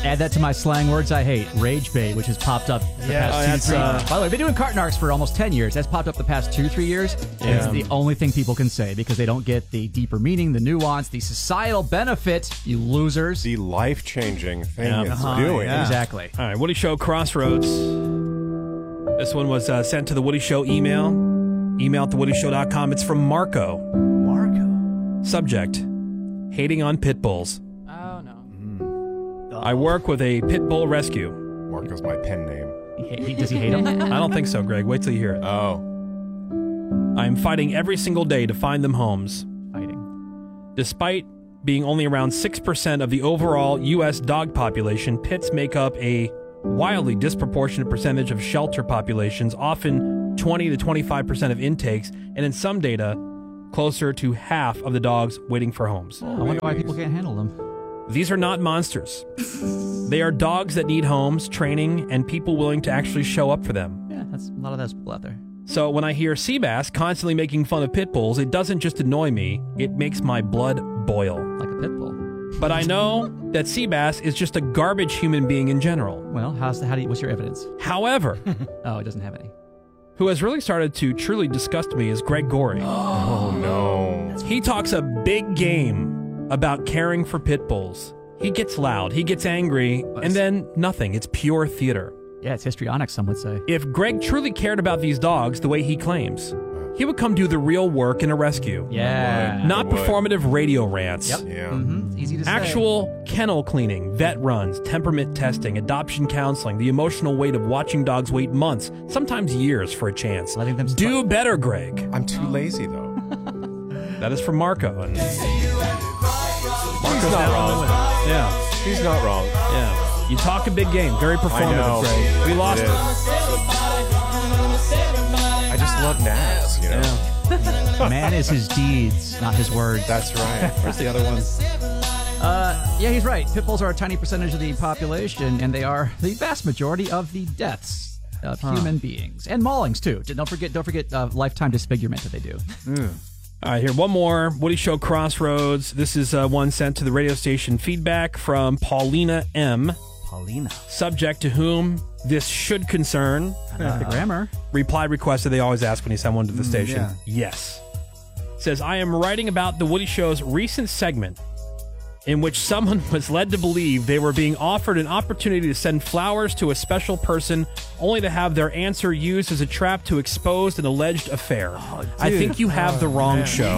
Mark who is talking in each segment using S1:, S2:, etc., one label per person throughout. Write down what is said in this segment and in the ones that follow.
S1: Add that to my slang words I hate. Rage bait, which has popped up the past 2-3 years. By the way, I've been doing carton arcs for almost 10 years. That's popped up the past 2-3 years. And it's the only thing people can say because they don't get the deeper meaning, the nuance, the societal benefit, you losers.
S2: The life-changing thing it's doing.
S1: Yeah. Exactly.
S3: All right, Woody Show Crossroads. This one was sent to the Woody Show email at thewoodyshow.com. It's from Marco. Subject, hating on pit bulls.
S4: Oh, no.
S3: I work with a pit bull rescue.
S2: Marco's my pen name.
S1: Does he hate him?
S3: I don't think so, Greg. Wait till you hear it.
S2: Oh.
S3: I am fighting every single day to find them homes.
S1: Fighting.
S3: Despite being only around 6% of the overall U.S. dog population, pits make up a wildly disproportionate percentage of shelter populations, often 20 to 25% of intakes, and in some data, closer to half of the dogs waiting for homes.
S1: I wonder why people can't handle them.
S3: These are not monsters. They are dogs that need homes, training, and people willing to actually show up for them.
S1: Yeah, that's a lot of those people out there.
S3: So when I hear Seabass constantly making fun of pit bulls, it doesn't just annoy me, it makes my blood boil.
S1: Like a pit bull.
S3: But I know that Seabass is just a garbage human being in general.
S1: Well, what's your evidence?
S3: However,
S1: Oh, it doesn't have any.
S3: who has really started to truly disgust me is Greg Gorey.
S2: Oh, no.
S3: He talks a big game about caring for pit bulls. He gets loud, he gets angry, and then nothing. It's pure theater.
S1: Yeah, it's histrionic, some would say.
S3: If Greg truly cared about these dogs the way he claims, he would come do the real work in a rescue.
S1: Yeah.
S3: Not performative radio rants.
S1: Yep.
S2: Yeah.
S1: Mm-hmm. Easy to say.
S3: Actual kennel cleaning, vet runs, temperament testing, adoption counseling, the emotional weight of watching dogs wait months, sometimes years for a chance.
S1: Letting them
S3: Do better, Greg.
S2: I'm too lazy, though.
S3: That is from Marco. And
S2: He's not wrong.
S3: yeah,
S2: He's not wrong.
S3: yeah. You talk a big game, very
S2: I
S3: performative,
S2: know.
S3: Greg. We lost
S2: It
S3: it.
S2: is. I just love naps, you know?
S3: Yeah.
S1: Man is his deeds, not his words.
S2: That's right.
S3: Where's the other one?
S1: Yeah, he's right. Pit bulls are a tiny percentage of the population, and they are the vast majority of the deaths of human beings. And maulings, too. Don't forget lifetime disfigurement that they do.
S3: All right, here, one more. Woody Show Crossroads. This is one sent to the radio station. Feedback from Paulina M.
S1: Paulina.
S3: Subject to whom this should concern.
S1: The grammar.
S3: Reply requested they always ask when you send one to the station.
S5: yeah.
S3: Yes. Says, I am writing about the Woody Show's recent segment in which someone was led to believe they were being offered an opportunity to send flowers to a special person only to have their answer used as a trap to expose an alleged affair. I think you have the wrong show.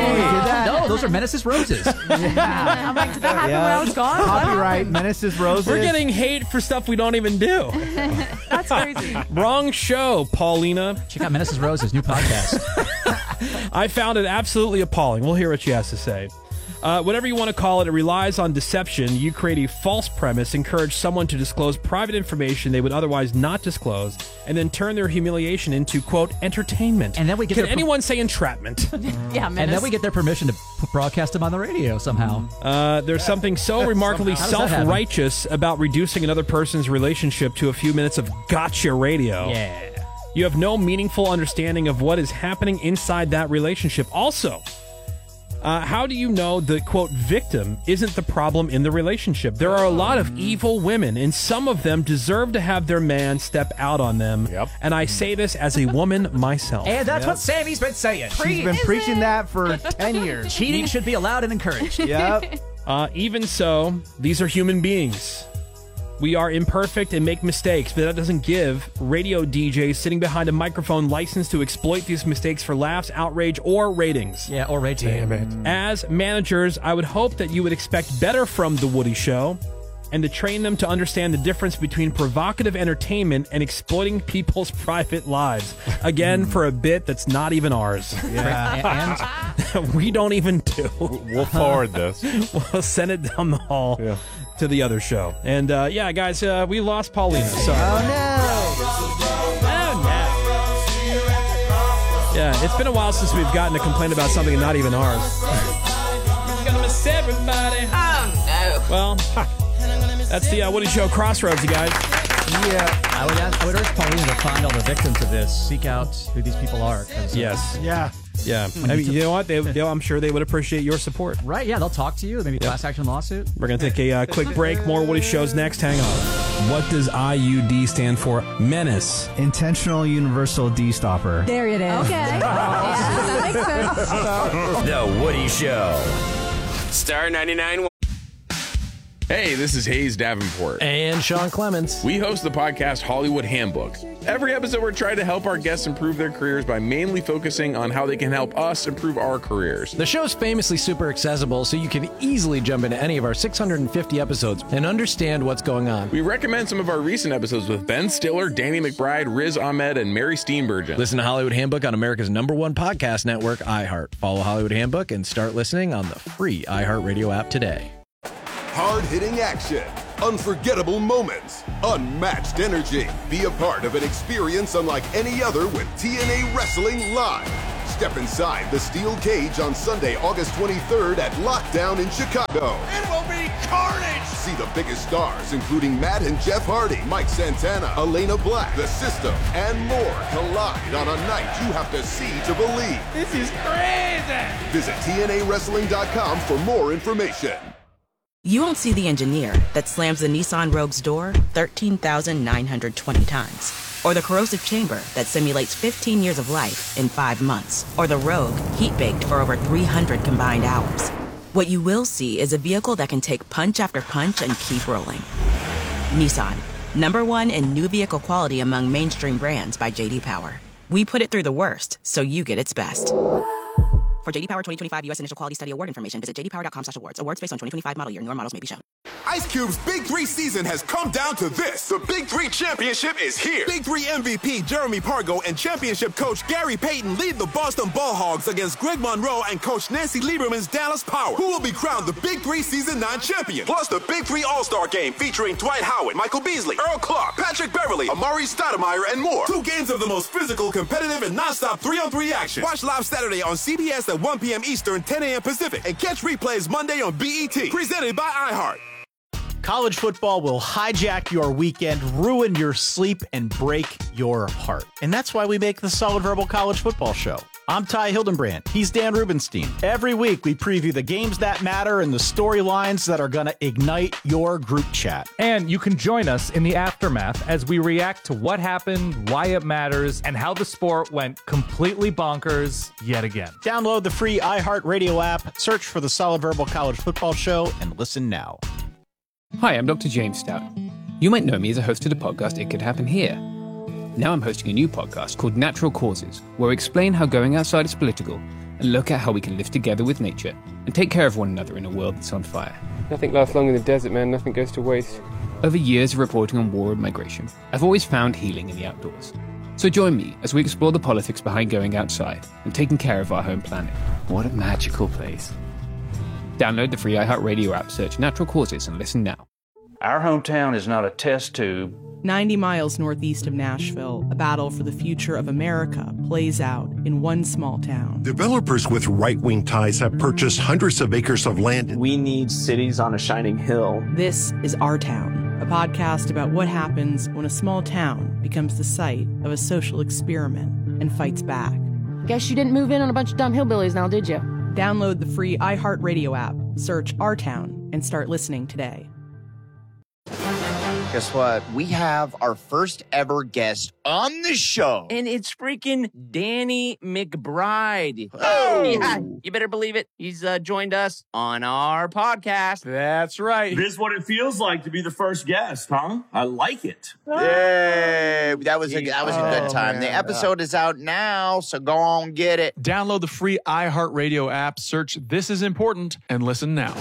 S1: No, those are Menace's roses.
S4: I'm like, did that happen when I was gone?
S5: Copyright Menace's Roses.
S3: We're getting hate for stuff we don't even do.
S4: That's crazy.
S3: Wrong show, Paulina.
S1: Check out Menace's Roses, new podcast.
S3: I found it absolutely appalling. We'll hear what she has to say. Whatever you want to call it, it relies on deception. You create a false premise, encourage someone to disclose private information they would otherwise not disclose, and then turn their humiliation into, quote, entertainment.
S1: And then we get
S3: Can
S1: their
S3: anyone say entrapment?
S4: Yeah,
S1: And then we get their permission to broadcast them on the radio somehow.
S3: There's something so remarkably
S1: How does that happen?
S3: self-righteous about reducing another person's relationship to a few minutes of gotcha radio.
S1: Yeah.
S3: You have no meaningful understanding of what is happening inside that relationship. Also, how do you know the, quote, victim isn't the problem in the relationship? There are a lot of evil women, and some of them deserve to have their man step out on them.
S2: Yep.
S3: And I say this as a woman myself.
S1: And that's what Sammy's been saying.
S5: She's been preaching that for 10 years.
S1: Cheating should be allowed and encouraged.
S5: Yep.
S3: Even so, these are human beings. We are imperfect and make mistakes, but that doesn't give radio DJs sitting behind a microphone license to exploit these mistakes for laughs, outrage, or ratings.
S1: Yeah, or rage.
S2: Damn it.
S3: As managers, I would hope that you would expect better from The Woody Show and to train them to understand the difference between provocative entertainment and exploiting people's private lives. Again, for a bit that's not even ours.
S1: Yeah. And
S3: We don't even do.
S2: We'll forward this.
S3: We'll send it down the hall to the other show. And yeah, guys, we lost Paulina. Sorry. Yeah, it's been a while since we've gotten a complaint about something not even ours. Gonna miss everybody.
S4: Oh,
S3: Well, that's the Woody Show Crossroads, you guys.
S5: Yeah.
S1: I would urge Paulina to find all the victims of this, seek out who these people are. 'cause,
S3: Yes.
S5: Yeah.
S3: Yeah. I mean, you know what? I'm sure they would appreciate your support.
S1: Right, yeah, they'll talk to you. Maybe class action lawsuit.
S3: We're going to take a quick break. More Woody Shows next. Hang on.
S6: What does IUD stand for? Menace.
S5: Intentional Universal D-Stopper.
S4: There it is. Okay. Yeah, that makes sense.
S7: The Woody Show. Star 99.
S8: Hey, this is Hayes Davenport.
S9: And Sean Clements.
S8: We host the podcast Hollywood Handbook. Every episode, we're trying to help our guests improve their careers by mainly focusing on how they can help us improve our careers.
S9: The show's famously super accessible, so you can easily jump into any of our 650 episodes and understand what's going on.
S8: We recommend some of our recent episodes with Ben Stiller, Danny McBride, Riz Ahmed, and Mary Steenburgen.
S9: Listen to Hollywood Handbook on America's #1 podcast network, iHeart. Follow Hollywood Handbook and start listening on the free iHeartRadio app today.
S10: Hard-hitting action, unforgettable moments, unmatched energy. Be a part of an experience unlike any other with TNA Wrestling Live. Step inside the steel cage on Sunday, August 23rd at Lockdown in Chicago.
S7: It will be carnage!
S10: See the biggest stars, including Matt and Jeff Hardy, Mike Santana, Elena Black, The System, and more collide on a night you have to see to believe.
S7: This is crazy!
S10: Visit TNAWrestling.com for more information.
S11: You won't see the engineer that slams the Nissan Rogue's door 13,920 times. Or the corrosive chamber that simulates 15 years of life in 5 months. Or the Rogue heat-baked for over 300 combined hours. What you will see is a vehicle that can take punch after punch and keep rolling. Nissan, #1 in new vehicle quality among mainstream brands by J.D. Power. We put it through the worst, so you get its best. For J.D. Power 2025 U.S. Initial Quality Study Award information, visit jdpower.com/awards. Awards based on 2025 model year. Newer models may be shown.
S10: Ice Cube's Big 3 season has come down to this. The Big 3 championship is here. Big 3 MVP Jeremy Pargo and championship coach Gary Payton lead the Boston Ball Hogs against Greg Monroe and coach Nancy Lieberman's Dallas Power, who will be crowned the Big 3 Season 9 champion. Plus the Big 3 All-Star Game featuring Dwight Howard, Michael Beasley, Earl Clark, Patrick Beverly, Amari Stoudemire, and more. 2 games of the most physical, competitive, and non-stop 3-on-3 action. Watch live Saturday on CBS at 1 p.m. Eastern, 10 a.m. Pacific, and catch replays Monday on BET. Presented by iHeart.
S5: College football will hijack your weekend, ruin your sleep, and break your heart. And that's why we make the Solid Verbal College Football Show. I'm Ty Hildenbrand. He's Dan Rubenstein. Every week, we preview the games that matter and the storylines that are going to ignite your group chat.
S12: And you can join us in the aftermath as we react to what happened, why it matters, and how the sport went completely bonkers yet again.
S5: Download the free iHeartRadio app, search for the Solid Verbal College Football Show, and listen now.
S13: Hi, I'm Dr. James Stout. You might know me as a host of the podcast It Could Happen Here. Now I'm hosting a new podcast called Natural Causes, where we explain how going outside is political and look at how we can live together with nature and take care of one another in a world that's on fire.
S14: Nothing lasts long in the desert, man. Nothing goes to waste.
S13: Over years of reporting on war and migration, I've always found healing in the outdoors. So join me as we explore the politics behind going outside and taking care of our home planet. What a magical place. Download the free iHeartRadio app, search Natural Causes, and listen now.
S15: Our hometown is not a test tube.
S16: 90 miles northeast of Nashville, a battle for the future of America plays out in one small town.
S17: Developers with right-wing ties have purchased hundreds of acres of land.
S18: We need cities on a shining hill.
S16: This is Our Town, a podcast about what happens when a small town becomes the site of a social experiment and fights back.
S19: Guess you didn't move in on a bunch of dumb hillbillies now, did you?
S16: Download the free iHeartRadio app, search Our Town, and start listening today.
S20: Guess what? We have our first ever guest on the show.
S21: And it's freaking Danny McBride.
S20: Oh!
S21: Yeah, you better believe it. He's joined us on our podcast.
S22: That's right.
S23: This is what it feels like to be the first guest, huh? I like it.
S20: Yay! That was a good time. Man. The episode is out now, so go on get it.
S24: Download the free iHeartRadio app, search This Is Important, and listen now.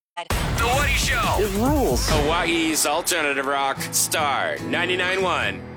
S7: The Woody Show.
S20: It rules.
S7: Hawaii's alternative rock, Star 99.1.